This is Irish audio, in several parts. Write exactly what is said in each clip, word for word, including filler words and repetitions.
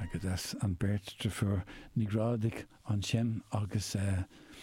agus an beirt trefur nígrádig an sin agus uh,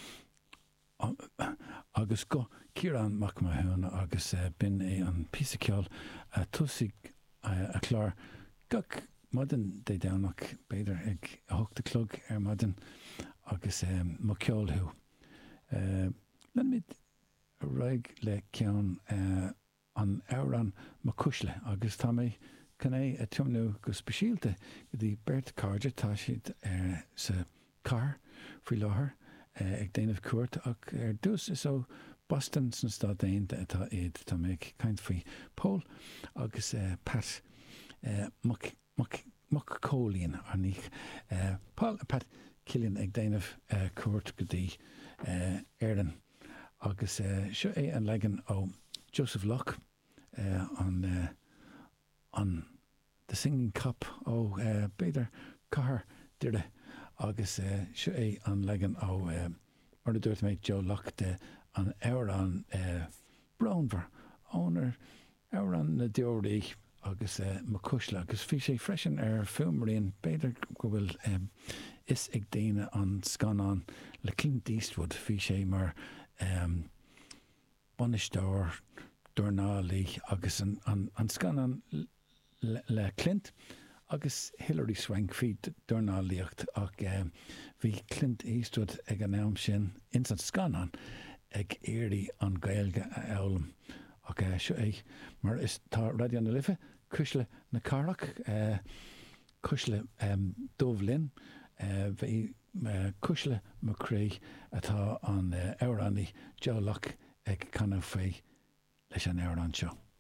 agus go Ciarán mac ma húna agus uh, bin é an písaceáil uh, tusig uh, a chlár gach madan dé dánach beidir ag hochta clog ar madan agus um, mo ceolthú. Uh, Len mid raig le ceann uh, an áran mo cúisle agus tá mé canné a tumnú go speisialte go dtí beirt cáide tá siad ar sa car faoi láthair uh, ag déanamh cuairt ach ar dús is ó Boston san stad daonnta atá iad tá mé caint faoi Pól agus uh, Pat uh, muc muc muc cólíonn arníoch uh, Paul Pat Cillian ag déanamh uh, cuairt go dtí uh, Éireann agus uh, seo é an legan ó Joseph Locke uh, an uh, an the Singing Cup ó uh, beidir car dire agus uh, seo é an legan ó uh, mar dúirt méid Joe Locke de an áran uh, Brownver ónar áran na deoraí agus uh, mo cúisle agus fi sé freisin ar fumaríon beidir go bhfuil um, is ag déine an scanán le Clint Eastwood fi sé mar um, banisteoir dornálaí agus an, an, an scanán le, le Clint agus Hilary Swank fi dornálaíocht ach um, hí Clint Eastwood ag an am sin in san scanán ag éirí an gailge a eolm ach uh, seo é mar is tá radio na lifa cúisle na carach uh, cúisle um, Dómhlin uh, bhí uh, cúisle macré atá an uh, áraní Joe Locke ag canna fé leis an áran seo.